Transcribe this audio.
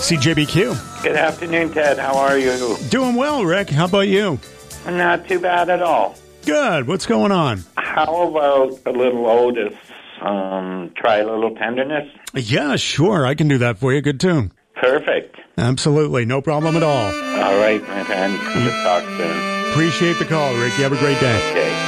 CJBQ. Good afternoon, Ted. How are you? Doing well, Rick. How about you? Not too bad at all. Good. What's going on? How about a little Otis? Try a little tenderness? Yeah, sure. I can do that for you. Good tune. Perfect. Absolutely. No problem at all. All right, my friend. We'll talk soon. Appreciate the call, Rick. You have a great day. Okay.